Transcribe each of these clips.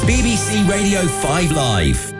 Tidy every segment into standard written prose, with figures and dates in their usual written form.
BBC Radio 5 Live.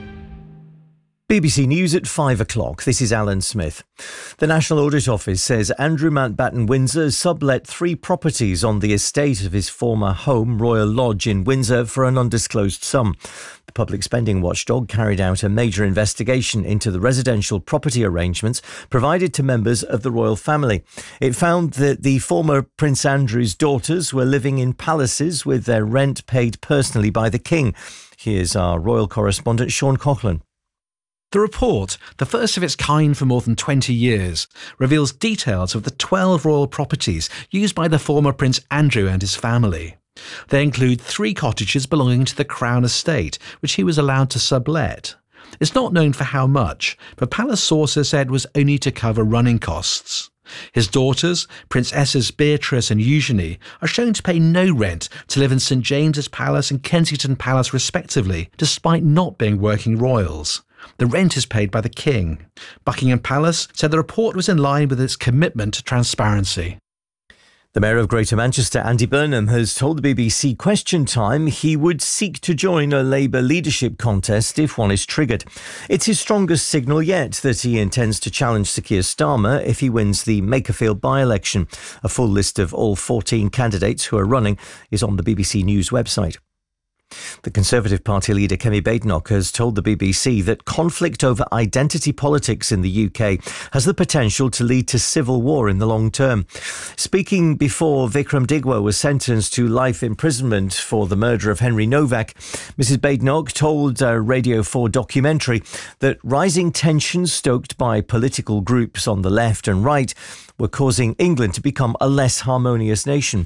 BBC News at 5 o'clock. This is Alan Smith. The National Audit Office says Andrew Mountbatten Windsor sublet 3 properties on the estate of his former home, Royal Lodge in Windsor, for an undisclosed sum. The Public Spending Watchdog carried out a major investigation into the residential property arrangements provided to members of the royal family. It found that the former Prince Andrew's daughters were living in palaces with their rent paid personally by the King. Here's our royal correspondent Sean Coughlin. The report, the first of its kind for more than 20 years, reveals details of the 12 royal properties used by the former Prince Andrew and his family. They include 3 cottages belonging to the Crown Estate, which he was allowed to sublet. It's not known for how much, but palace sources said was only to cover running costs. His daughters, Princesses Beatrice and Eugenie, are shown to pay no rent to live in St James's Palace and Kensington Palace respectively, despite not being working royals. The rent is paid by the King. Buckingham Palace said the report was in line with its commitment to transparency. The Mayor of Greater Manchester, Andy Burnham, has told the BBC Question Time he would seek to join a Labour leadership contest if one is triggered. It's his strongest signal yet that he intends to challenge Sir Keir Starmer if he wins the Makerfield by-election. A full list of all 14 candidates who are running is on the BBC News website. The Conservative Party leader Kemi Badenoch has told the BBC that conflict over identity politics in the UK has the potential to lead to civil war in the long term. Speaking before Vikram Digwa was sentenced to life imprisonment for the murder of Henry Novak, Mrs Badenoch told a Radio 4 documentary that rising tensions stoked by political groups on the left and right were causing England to become a less harmonious nation.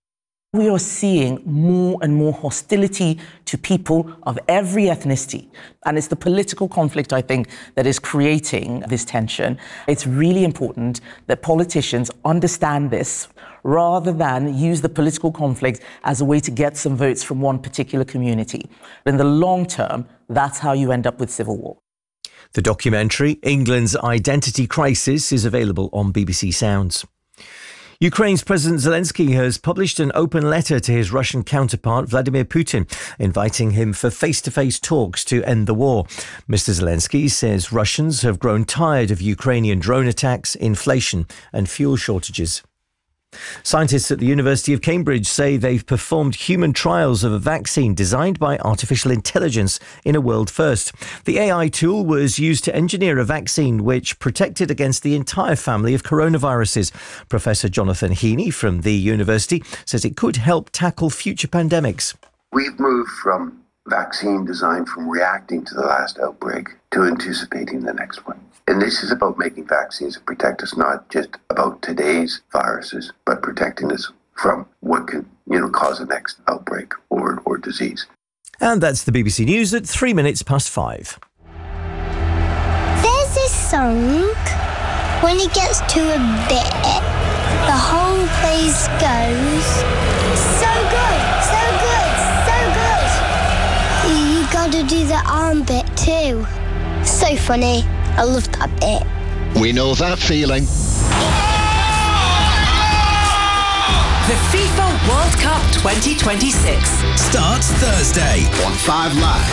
We are seeing more and more hostility to people of every ethnicity. And it's the political conflict, I think, that is creating this tension. It's really important that politicians understand this rather than use the political conflict as a way to get some votes from one particular community. In the long term, that's how you end up with civil war. The documentary, England's Identity Crisis, is available on BBC Sounds. Ukraine's President Zelensky has published an open letter to his Russian counterpart Vladimir Putin, inviting him for face-to-face talks to end the war. Mr. Zelensky says Russians have grown tired of Ukrainian drone attacks, inflation and fuel shortages. Scientists at the University of Cambridge say they've performed human trials of a vaccine designed by artificial intelligence in a world first. The AI tool was used to engineer a vaccine which protected against the entire family of coronaviruses. Professor Jonathan Heaney from the university says it could help tackle future pandemics. We've moved from vaccine design from reacting to the last outbreak to anticipating the next one. And this is about making vaccines that protect us, not just about today's viruses, but protecting us from what can, cause the next outbreak or disease. And that's the BBC News at 5 minutes. There's this song. When it gets to a bit, the whole place goes. So good, so good, so good. You gotta do the arm bit too. So funny. I love that bit. We know that feeling. The FIFA World Cup 2026 starts Thursday on 5 Live.